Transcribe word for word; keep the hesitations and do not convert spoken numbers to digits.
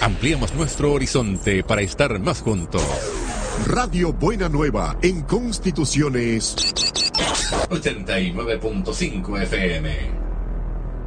Ampliamos nuestro horizonte para estar más juntos. Radio Buena Nueva en Constituciones ochenta y nueve punto cinco F M.